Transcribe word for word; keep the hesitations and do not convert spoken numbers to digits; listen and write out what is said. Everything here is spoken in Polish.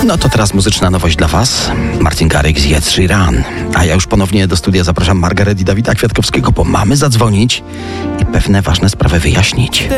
No to teraz muzyczna nowość dla Was. Martin Garrix i Ed Sheeran. A ja już ponownie do studia zapraszam Margaret i Dawida Kwiatkowskiego, bo mamy zadzwonić i pewne ważne sprawy wyjaśnić.